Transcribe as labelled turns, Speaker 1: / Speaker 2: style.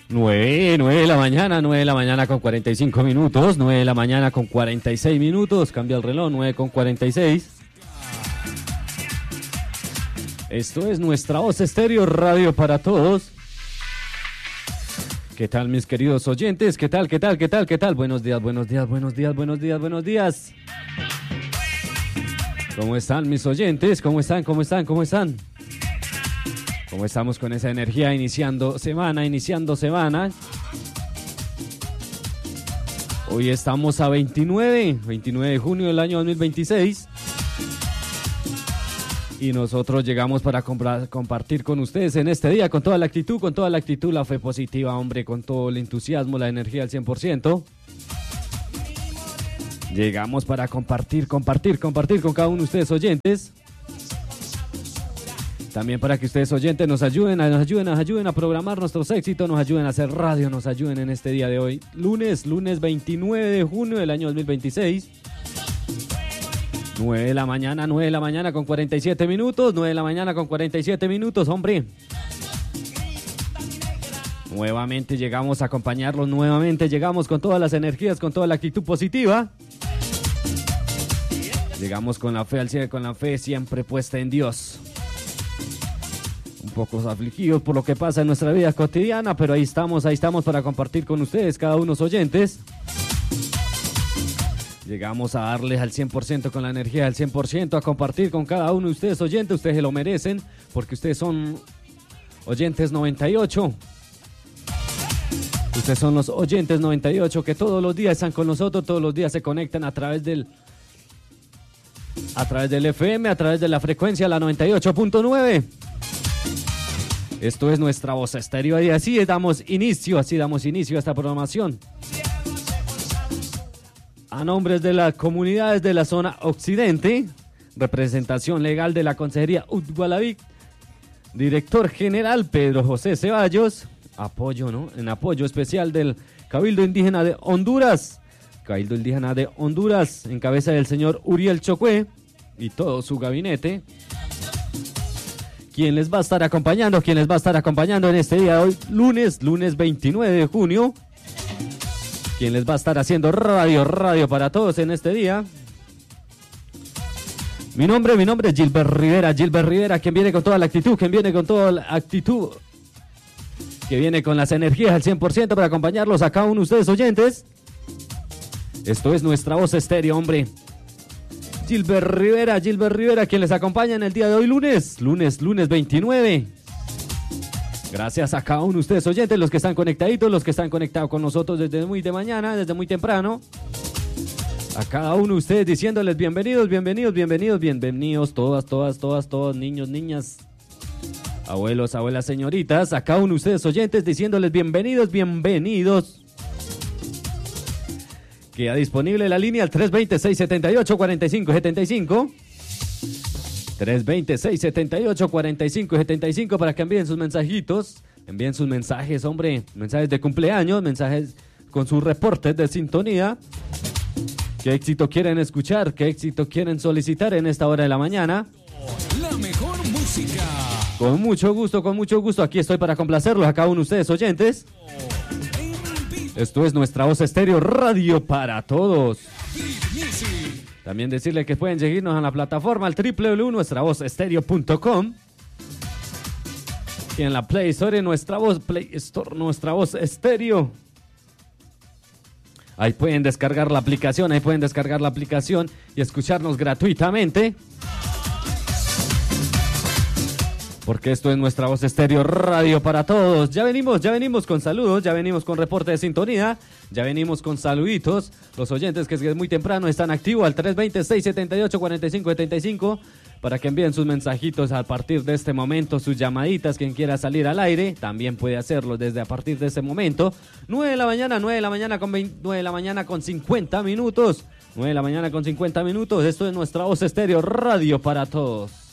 Speaker 1: 9 de la mañana, 9 de la mañana con 45 minutos, 9 de la mañana con 46 minutos, cambia el reloj, 9 con 46. Esto es Nuestra Voz Estéreo, radio para todos. ¿Qué tal, mis queridos oyentes? ¿Qué tal? Buenos días. ¿Cómo están, mis oyentes? ¿Cómo están? ¿Cómo estamos con esa energía iniciando semana? Hoy estamos a 29 de junio del año 2026. Y nosotros llegamos para compartir con ustedes en este día con toda la actitud, la fe positiva, hombre, con todo el entusiasmo, la energía al 100%. Llegamos para compartir con cada uno de ustedes oyentes. También para que ustedes oyentes nos ayuden a programar nuestros éxitos, nos ayuden a hacer radio, nos ayuden en este día de hoy. Lunes 29 de junio del año 2026. 9 de la mañana con 47 minutos, 9 de la mañana con 47 minutos, hombre. Nuevamente llegamos a acompañarlos, nuevamente llegamos con todas las energías, con toda la actitud positiva. Llegamos con la fe al cielo, con la fe siempre puesta en Dios. Un poco afligidos por lo que pasa en nuestra vida cotidiana, pero ahí estamos para compartir con ustedes, cada uno de los oyentes. Llegamos a darles al 100% con la energía al 100%, a compartir con cada uno de ustedes oyentes. Ustedes se lo merecen porque ustedes son oyentes 98. Ustedes son los oyentes 98 que todos los días están con nosotros, todos los días se conectan a través del FM, a través de la frecuencia, la 98.9. Esto es Nuestra Voz Estéreo y así damos inicio a esta programación. A nombres de las comunidades de la zona occidente, representación legal de la Consejería Utgualavic, director general Pedro José Ceballos, en apoyo especial del Cabildo Indígena de Honduras, en cabeza del señor Uriel Chocue y todo su gabinete. ¿Quién les va a estar acompañando en este día de hoy, lunes 29 de junio? ¿Quién les va a estar haciendo radio para todos en este día? Mi nombre es Gilbert Rivera, quien viene con toda la actitud, que viene con las energías al 100% para acompañarlos a cada uno de ustedes oyentes. Esto es Nuestra Voz Estéreo, hombre. Gilbert Rivera, quien les acompaña en el día de hoy, lunes 29. Gracias a cada uno de ustedes oyentes, los que están conectaditos, los que están conectados con nosotros desde muy de mañana, desde muy temprano. A cada uno de ustedes diciéndoles bienvenidos, todos, niños, niñas, abuelos, abuelas, señoritas. A cada uno de ustedes oyentes diciéndoles bienvenidos. Queda disponible la línea al 320-678-4575. 320-678-4575 para que envíen sus mensajitos, envíen sus mensajes, hombre, mensajes de cumpleaños, mensajes con sus reportes de sintonía. ¿Qué éxito quieren escuchar? ¿Qué éxito quieren solicitar en esta hora de la mañana?
Speaker 2: La mejor música.
Speaker 1: Con mucho gusto, aquí estoy para complacerlos a cada uno de ustedes oyentes. Esto es Nuestra Voz Estéreo, radio para todos. También decirle que pueden seguirnos en la plataforma al www.nuestravozestéreo.com y en la Play Store, Nuestra Voz Estéreo. Ahí pueden descargar la aplicación y escucharnos gratuitamente. Porque esto es Nuestra Voz Estéreo, radio para todos. Ya venimos con saludos, ya venimos con reporte de sintonía, ya venimos con saluditos. Los oyentes que desde muy temprano están activos al 320-678-4575 para que envíen sus mensajitos a partir de este momento, sus llamaditas. Quien quiera salir al aire también puede hacerlo desde a partir de este momento. 9 de la mañana con 50 minutos. Esto es Nuestra Voz Estéreo, radio para todos.